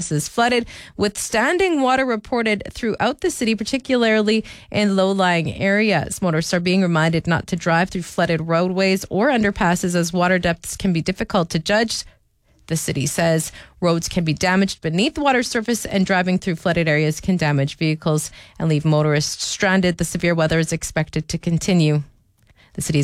overpasses flooded, with standing water reported throughout the city, particularly in low-lying areas. Motorists are being reminded not to drive through flooded roadways or underpasses, as water depths can be difficult to judge. The city says roads can be damaged beneath the water surface, and driving through flooded areas can damage vehicles and leave motorists stranded. The severe weather is expected to continue. The city's